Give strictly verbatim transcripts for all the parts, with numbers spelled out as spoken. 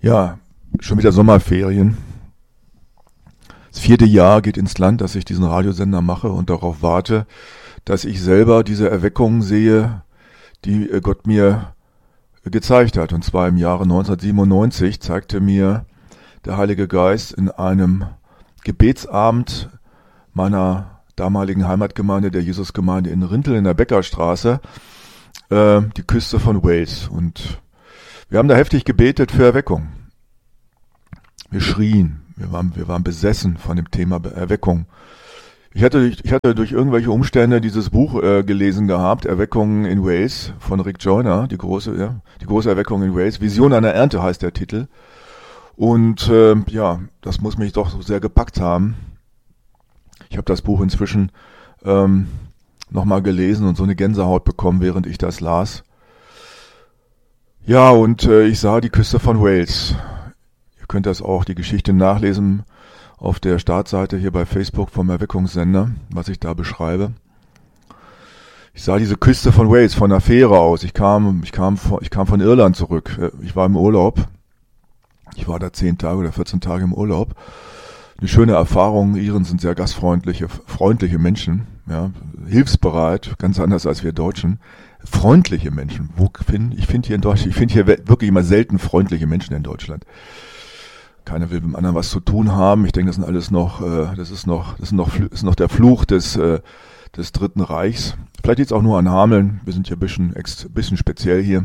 Ja, schon wieder Sommerferien. Das vierte Jahr geht ins Land, dass ich diesen Radiosender mache und darauf warte, dass ich selber diese Erweckung sehe, die Gott mir gezeigt hat. Und zwar im Jahre neunzehnhundertsiebenundneunzig zeigte mir der Heilige Geist in einem Gebetsabend meiner damaligen Heimatgemeinde, der Jesusgemeinde in Rintel in der Bäckerstraße, äh, die Küste von Wales. Und wir haben da heftig gebetet für Erweckung. Wir schrien, wir waren, wir waren besessen von dem Thema Erweckung. Ich hatte, ich hatte durch irgendwelche Umstände dieses Buch äh, gelesen gehabt, Erweckung in Wales von Rick Joyner, die große, ja, die große Erweckung in Wales. Vision einer Ernte heißt der Titel. Und äh, ja, das muss mich doch so sehr gepackt haben. Ich habe das Buch inzwischen ähm, nochmal gelesen und so eine Gänsehaut bekommen, während ich das las. Ja, und äh, ich sah die Küste von Wales. Ihr könnt das auch, die Geschichte nachlesen auf der Startseite hier bei Facebook vom Erweckungssender, was ich da beschreibe. Ich sah diese Küste von Wales von der Fähre aus. Ich kam, ich kam, von, ich kam von Irland zurück. Ich war im Urlaub. Ich war da zehn Tage oder vierzehn Tage im Urlaub. Eine schöne Erfahrung. Iren sind sehr gastfreundliche, freundliche Menschen, ja, hilfsbereit, ganz anders als wir Deutschen. Freundliche Menschen. Wo find, ich finde hier in Deutschland, ich finde hier wirklich immer selten freundliche Menschen in Deutschland. Keiner will mit dem anderen was zu tun haben. Ich denke, das sind alles noch, äh, das ist noch, das ist noch, das ist noch der Fluch des, äh, des Dritten Reichs. Vielleicht liegt es auch nur an Hameln. Wir sind hier ein bisschen, ex, bisschen speziell hier.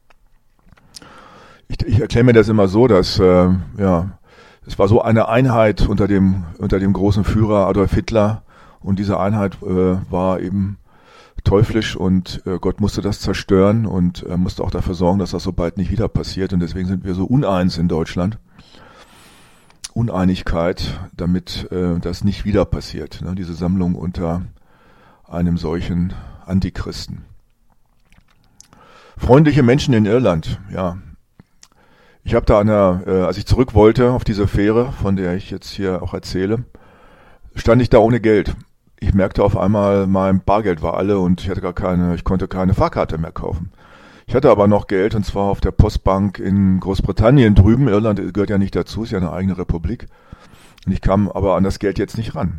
Ich, ich erkläre mir das immer so, dass, äh, ja, es war so eine Einheit unter dem, unter dem großen Führer Adolf Hitler, und diese Einheit äh, war eben teuflisch, und äh, Gott musste das zerstören und er äh, musste auch dafür sorgen, dass das so bald nicht wieder passiert, und deswegen sind wir so uneins in Deutschland. Uneinigkeit, damit äh, das nicht wieder passiert, ne? Diese Sammlung unter einem solchen Antichristen. Freundliche Menschen in Irland, ja. Ich habe da eine, äh, als ich zurück wollte auf diese Fähre, von der ich jetzt hier auch erzähle, stand ich da ohne Geld. Ich merkte auf einmal, mein Bargeld war alle und ich hatte gar keine, ich konnte keine Fahrkarte mehr kaufen. Ich hatte aber noch Geld, und zwar auf der Postbank in Großbritannien drüben. Irland gehört ja nicht dazu, ist ja eine eigene Republik. Und ich kam aber an das Geld jetzt nicht ran.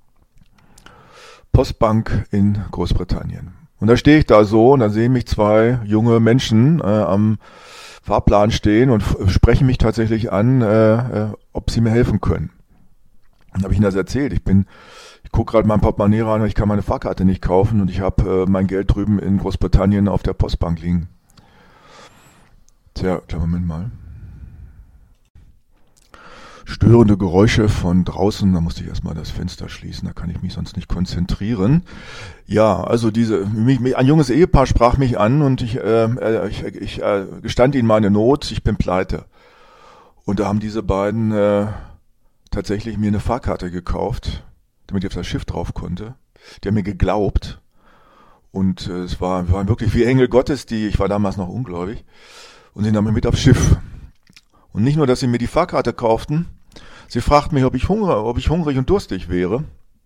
Postbank in Großbritannien. Und da stehe ich da so, und dann sehen mich zwei junge Menschen äh, am Fahrplan stehen und f- sprechen mich tatsächlich an, äh, äh, ob sie mir helfen können. Dann habe ich ihnen das erzählt. Ich bin, ich gucke gerade mein Portemonnaie rein und ich kann meine Fahrkarte nicht kaufen, und ich habe äh, mein Geld drüben in Großbritannien auf der Postbank liegen. Tja, kleinen Moment mal. Störende Geräusche von draußen, da musste ich erstmal das Fenster schließen, da kann ich mich sonst nicht konzentrieren. Ja, also diese, mich, mich, ein junges Ehepaar sprach mich an, und ich, äh, ich, ich äh, gestand ihnen meine Not, ich bin pleite. Und da haben diese beiden äh, tatsächlich mir eine Fahrkarte gekauft, damit ich auf das Schiff drauf konnte. Die haben mir geglaubt, und äh, es war, waren wirklich wie Engel Gottes, die, ich war damals noch ungläubig, und sie nahmen mich mit aufs Schiff. Und nicht nur, dass sie mir die Fahrkarte kauften, sie fragten mich, ob ich hungrig, ob ich hungrig und durstig wäre,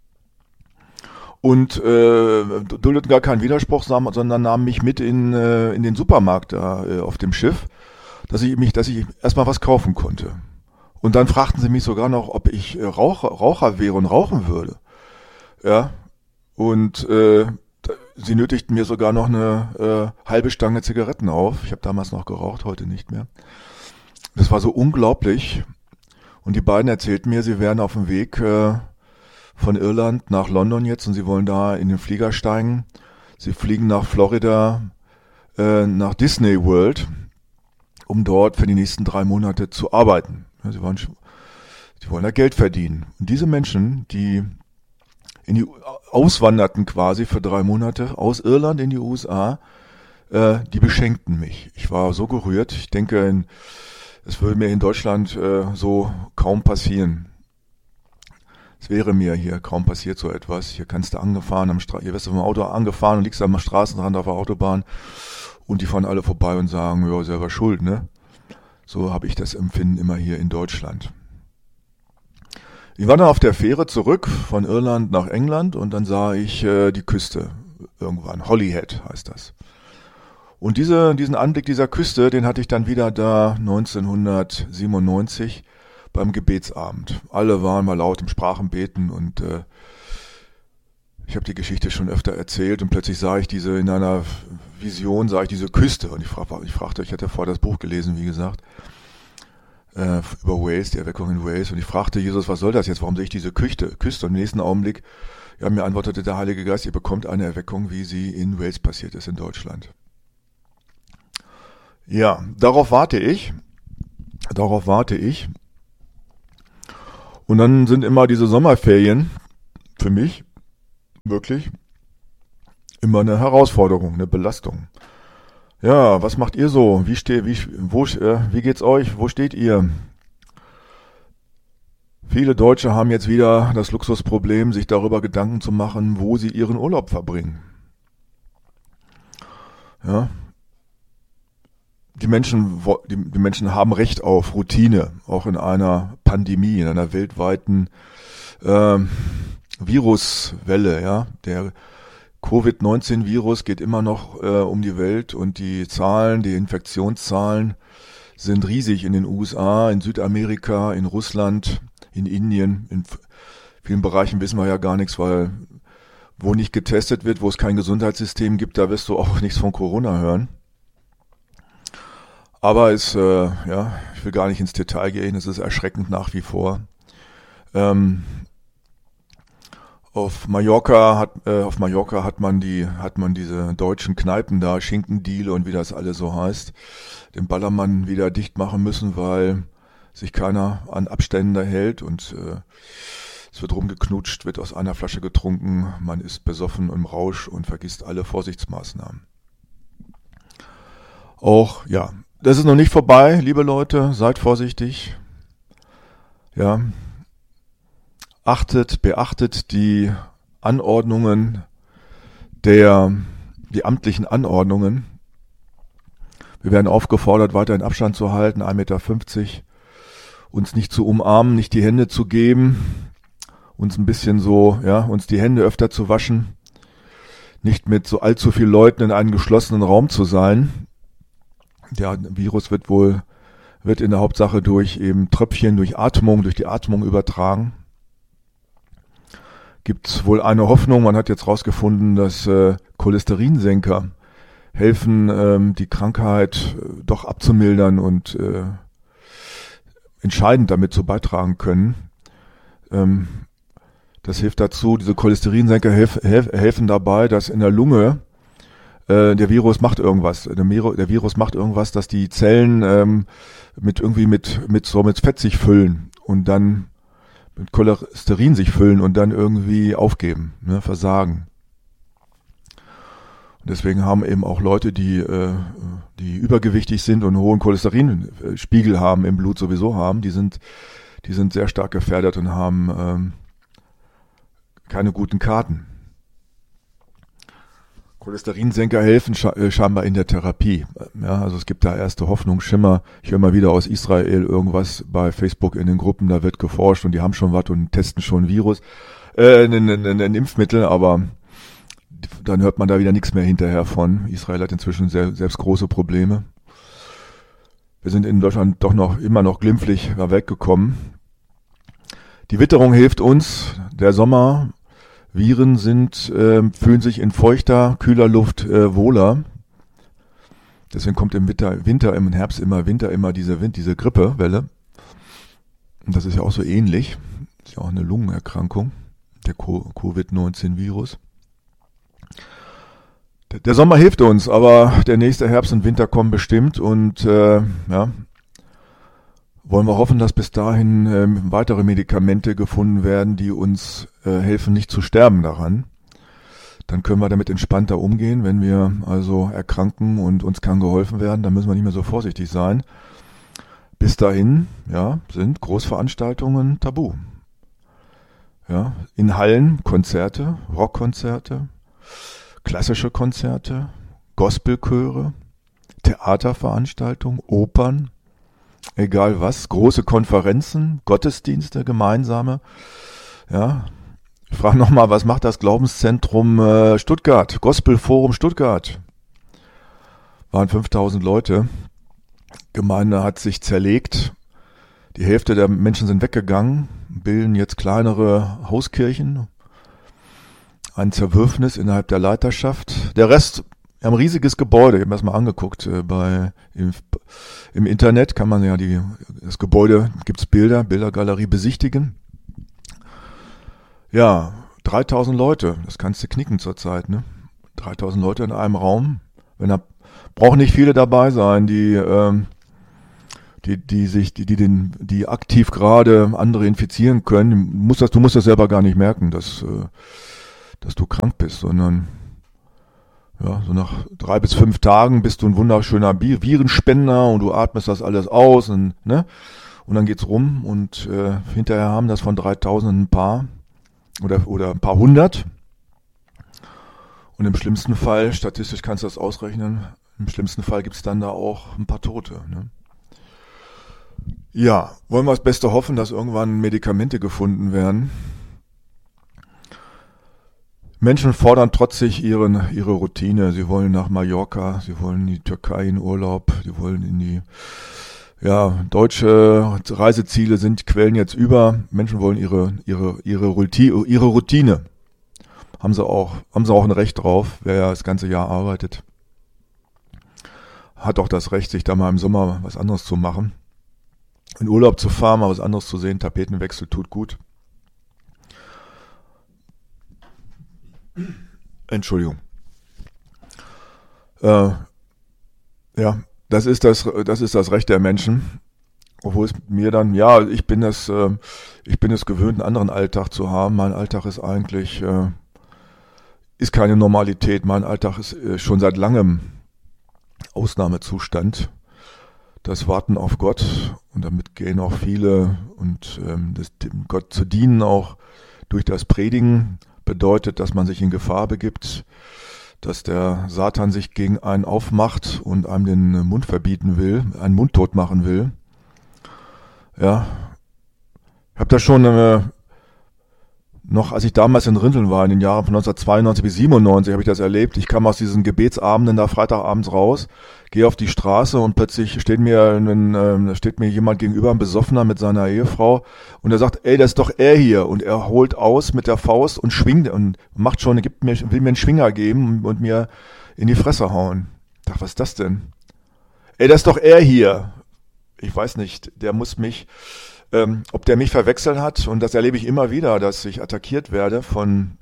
und äh, duldeten gar keinen Widerspruch, sondern nahmen mich mit in äh, in den Supermarkt da äh, auf dem Schiff, dass ich mich, dass ich erstmal was kaufen konnte. Und dann fragten sie mich sogar noch, ob ich äh, Raucher, Raucher wäre und rauchen würde. Ja, und äh, sie nötigten mir sogar noch eine äh, halbe Stange Zigaretten auf. Ich habe damals noch geraucht, heute nicht mehr. Das war so unglaublich. Und die beiden erzählten mir, sie wären auf dem Weg äh, von Irland nach London jetzt, und sie wollen da in den Flieger steigen. Sie fliegen nach Florida, äh, nach Disney World, um dort für die nächsten drei Monate zu arbeiten. Ja, sie, wollen, sie wollen da Geld verdienen. Und diese Menschen, die in die auswanderten quasi für drei Monate aus Irland in die U S A, äh, die beschenkten mich. Ich war so gerührt. Ich denke, in Es würde mir in Deutschland äh, so kaum passieren. Es wäre mir hier kaum passiert so etwas. Hier kannst du angefahren am Stra- hier wirst du vom Auto angefahren und liegst am Straßenrand auf der Autobahn, und die fahren alle vorbei und sagen, ja, selber schuld, ne? So habe ich das Empfinden immer hier in Deutschland. Ich war dann auf der Fähre zurück von Irland nach England, und dann sah ich äh, die Küste irgendwann. Holyhead heißt das. Und diese, diesen Anblick dieser Küste, den hatte ich dann wieder da neunzehnhundertsiebenundneunzig beim Gebetsabend. Alle waren mal laut im Sprachenbeten und äh, ich habe die Geschichte schon öfter erzählt und plötzlich sah ich diese, in einer Vision sah ich diese Küste und ich, frag, ich fragte, ich hatte vorher das Buch gelesen, wie gesagt, äh, über Wales, die Erweckung in Wales und ich fragte Jesus, was soll das jetzt, warum sehe ich diese Küste, Küste und im nächsten Augenblick, ja, mir antwortete der Heilige Geist, ihr bekommt eine Erweckung, wie sie in Wales passiert ist, in Deutschland. Ja, darauf warte ich, darauf warte ich und dann sind immer diese Sommerferien für mich wirklich immer eine Herausforderung, eine Belastung. Ja, was macht ihr so? Wie steht, wie, wo, äh, wie geht's euch? Wo steht ihr? Viele Deutsche haben jetzt wieder das Luxusproblem, sich darüber Gedanken zu machen, wo sie ihren Urlaub verbringen. Ja. Die Menschen, die, die Menschen haben Recht auf Routine, auch in einer Pandemie, in einer weltweiten äh, Viruswelle, ja. Der Covid neunzehn Virus geht immer noch äh, um die Welt und die Zahlen, die Infektionszahlen sind riesig in den U S A, in Südamerika, in Russland, in Indien. In vielen Bereichen wissen wir ja gar nichts, weil wo nicht getestet wird, wo es kein Gesundheitssystem gibt, da wirst du auch nichts von Corona hören. Aber es, äh, ja, ich will gar nicht ins Detail gehen, es ist erschreckend nach wie vor. Ähm, auf Mallorca hat, äh, auf Mallorca hat man die, hat man diese deutschen Kneipen da, Schinkendiele und wie das alles so heißt, den Ballermann wieder dicht machen müssen, weil sich keiner an Abstände hält und äh, es wird rumgeknutscht, wird aus einer Flasche getrunken, man ist besoffen im Rausch und vergisst alle Vorsichtsmaßnahmen. Auch, ja, das ist noch nicht vorbei, liebe Leute, seid vorsichtig. Ja, achtet, beachtet die Anordnungen der, die amtlichen Anordnungen. Wir werden aufgefordert, weiterhin Abstand zu halten, ein Meter fünfzig, uns nicht zu umarmen, nicht die Hände zu geben, uns ein bisschen so, ja, uns die Hände öfter zu waschen, nicht mit so allzu vielen Leuten in einem geschlossenen Raum zu sein. Der Virus wird wohl, wird in der Hauptsache durch eben Tröpfchen, durch Atmung, durch die Atmung übertragen. Gibt es wohl eine Hoffnung, man hat jetzt rausgefunden, dass äh, Cholesterinsenker helfen, ähm, die Krankheit äh, doch abzumildern und äh, entscheidend damit zu beitragen können. Ähm, das hilft dazu, diese Cholesterinsenker helf, helf, helfen dabei, dass in der Lunge der Virus macht irgendwas. Der, Miro, der Virus macht irgendwas, dass die Zellen ähm, mit irgendwie mit mit so mit Fett sich füllen und dann mit Cholesterin sich füllen und dann irgendwie aufgeben, ne, versagen. Und deswegen haben eben auch Leute, die äh, die übergewichtig sind und einen hohen Cholesterinspiegel haben im Blut sowieso haben, die sind die sind sehr stark gefährdet und haben ähm, keine guten Karten. Cholesterinsenker helfen scheinbar in der Therapie. Ja, also es gibt da erste Hoffnungsschimmer. Ich höre mal wieder aus Israel irgendwas bei Facebook in den Gruppen, da wird geforscht und die haben schon was und testen schon ein Virus, äh, ein, ein, ein Impfmittel, aber dann hört man da wieder nichts mehr hinterher von. Israel hat inzwischen sehr, selbst große Probleme. Wir sind in Deutschland doch noch immer noch glimpflich weggekommen. Die Witterung hilft uns, der Sommer. Viren sind, äh, fühlen sich in feuchter, kühler Luft äh, wohler. Deswegen kommt im Winter, Winter, im Herbst immer, Winter immer diese, Wind, diese Grippewelle. Und das ist ja auch so ähnlich. Ist ja auch eine Lungenerkrankung, der Covid neunzehn Virus. Der, der Sommer hilft uns, aber der nächste Herbst und Winter kommen bestimmt und äh, ja, wollen wir hoffen, dass bis dahin ähm, weitere Medikamente gefunden werden, die uns äh, helfen, nicht zu sterben daran. Dann können wir damit entspannter umgehen. Wenn wir also erkranken und uns kann geholfen werden, dann müssen wir nicht mehr so vorsichtig sein. Bis dahin, ja, sind Großveranstaltungen tabu. Ja, in Hallen Konzerte, Rockkonzerte, klassische Konzerte, Gospelchöre, Theaterveranstaltungen, Opern, egal was, große Konferenzen, Gottesdienste, gemeinsame. Ja, ich frage nochmal, was macht das Glaubenszentrum äh, Stuttgart, Gospelforum Stuttgart? waren fünftausend Leute. Gemeinde hat sich zerlegt. Die Hälfte der Menschen sind weggegangen, bilden jetzt kleinere Hauskirchen. Ein Zerwürfnis innerhalb der Leiterschaft. Der Rest, wir haben ein riesiges Gebäude, ich habe mir das mal angeguckt. Äh, bei, im, Im Internet kann man ja die, das Gebäude, gibt's Bilder, Bildergalerie besichtigen. Ja, dreitausend Leute, das kannst du knicken zurzeit, ne? dreitausend Leute in einem Raum. Wenn da, brauchen nicht viele dabei sein, die, ähm, die, die sich, die, die den, die aktiv gerade andere infizieren können. Du musst das, du musst das selber gar nicht merken, dass, äh, dass du krank bist, sondern ja, so nach drei bis fünf Tagen bist du ein wunderschöner Virenspender und du atmest das alles aus und, ne? Und dann geht's rum und äh, hinterher haben das von dreitausend ein paar oder, oder ein paar hundert. Und im schlimmsten Fall, statistisch kannst du das ausrechnen, im schlimmsten Fall gibt's dann da auch ein paar Tote, ne? Ja, wollen wir das Beste hoffen, dass irgendwann Medikamente gefunden werden. Menschen fordern trotzig ihren, ihre Routine. Sie wollen nach Mallorca, sie wollen in die Türkei in Urlaub, sie wollen in die, ja, deutsche Reiseziele sind, quellen jetzt über. Menschen wollen ihre, ihre, ihre Routine, ihre Routine. Haben sie auch, haben sie auch ein Recht drauf, wer ja das ganze Jahr arbeitet. Hat auch das Recht, sich da mal im Sommer was anderes zu machen. In Urlaub zu fahren, mal was anderes zu sehen, Tapetenwechsel tut gut. Entschuldigung. Äh, ja, das ist das, das ist das Recht der Menschen. Obwohl es mir dann, ja, ich bin es, äh, ich bin es gewöhnt, einen anderen Alltag zu haben. Mein Alltag ist eigentlich, äh, ist keine Normalität. Mein Alltag ist äh, schon seit langem Ausnahmezustand. Das Warten auf Gott, und damit gehen auch viele, und ähm, das, dem Gott zu dienen auch durch das Predigen bedeutet, dass man sich in Gefahr begibt, dass der Satan sich gegen einen aufmacht und einem den Mund verbieten will, einen mundtot machen will. Ja, ich habe das schon äh, noch, als ich damals in Rinteln war, in den Jahren von neunzehnhundertzweiundneunzig bis siebenundneunzig, habe ich das erlebt. Ich kam aus diesen Gebetsabenden da Freitagabends raus, gehe auf die Straße und plötzlich steht mir, ein, äh, steht mir jemand gegenüber, ein Besoffener mit seiner Ehefrau, und er sagt, ey, das ist doch er hier, und er holt aus mit der Faust und schwingt und macht schon, gibt mir, will mir einen Schwinger geben und mir in die Fresse hauen. Ich dachte, was ist das denn? Ey, das ist doch er hier. Ich weiß nicht, der muss mich, ähm, ob der mich verwechselt hat, und das erlebe ich immer wieder, dass ich attackiert werde von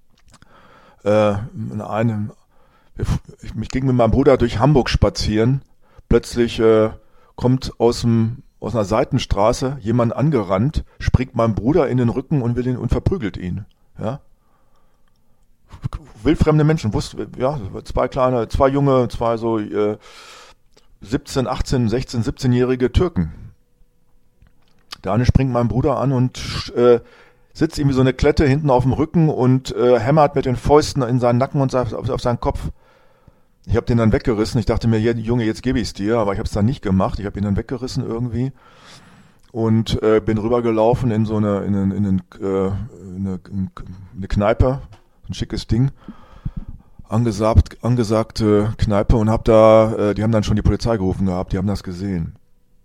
äh, einem. Ich, ich ging mit meinem Bruder durch Hamburg spazieren. Plötzlich äh, kommt aus dem aus einer Seitenstraße jemand angerannt, springt meinem Bruder in den Rücken und will ihn und verprügelt ihn. Ja, wildfremde Menschen, wusste, ja, zwei kleine, zwei junge, zwei so äh, siebzehn, achtzehn, sechzehn, siebzehnjährige Türken. Der eine springt meinem Bruder an und äh, sitzt ihm wie so eine Klette hinten auf dem Rücken und äh, hämmert mit den Fäusten in seinen Nacken und auf, auf seinen Kopf. Ich habe den dann weggerissen. Ich dachte mir, Junge, jetzt gebe ich es dir, aber ich habe es dann nicht gemacht. Ich habe ihn dann weggerissen irgendwie und äh, bin rübergelaufen in so eine in, eine, in, eine, äh, in eine, in eine Kneipe, ein schickes Ding, angesagt, angesagte Kneipe, und hab da, äh, die haben dann schon die Polizei gerufen gehabt, die haben das gesehen.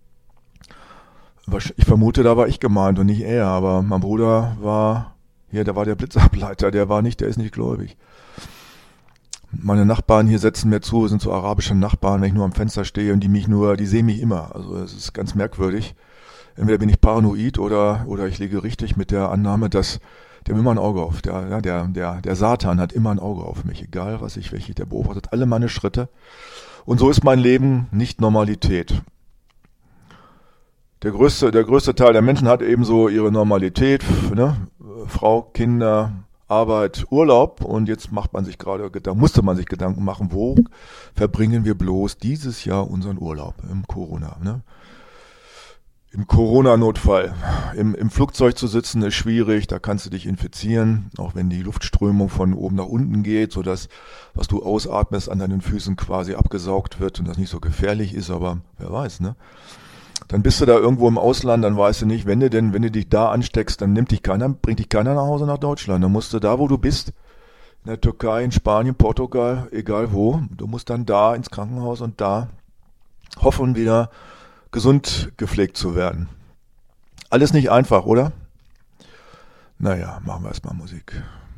Ich vermute, da war ich gemeint und nicht er, aber mein Bruder war, hier, der war der Blitzableiter, der war nicht, der ist nicht gläubig. Meine Nachbarn hier setzen mir zu, sind so arabische Nachbarn, wenn ich nur am Fenster stehe, und die mich nur, die sehen mich immer. Also es ist ganz merkwürdig. Entweder bin ich paranoid oder oder ich liege richtig mit der Annahme, dass der hat immer ein Auge auf. Der, ja, der, der, der Satan hat immer ein Auge auf mich, egal was ich, welche, der beobachtet alle meine Schritte. Und so ist mein Leben nicht Normalität. Der größte, der größte Teil der Menschen hat eben so ihre Normalität, ne? Frau, Kinder, Arbeit, Urlaub, und jetzt macht man sich gerade, da musste man sich Gedanken machen, wo verbringen wir bloß dieses Jahr unseren Urlaub im Corona, ne? Im Corona-Notfall. Im, Im Flugzeug zu sitzen ist schwierig, da kannst du dich infizieren, auch wenn die Luftströmung von oben nach unten geht, sodass was du ausatmest an deinen Füßen quasi abgesaugt wird und das nicht so gefährlich ist, aber wer weiß, ne? Dann bist du da irgendwo im Ausland, dann weißt du nicht, wenn du denn, wenn du dich da ansteckst, dann nimmt dich keiner, bringt dich keiner nach Hause nach Deutschland. Dann musst du da, wo du bist, in der Türkei, in Spanien, Portugal, egal wo. Du musst dann da ins Krankenhaus und da hoffen, wieder gesund gepflegt zu werden. Alles nicht einfach, oder? Naja, machen wir erstmal Musik.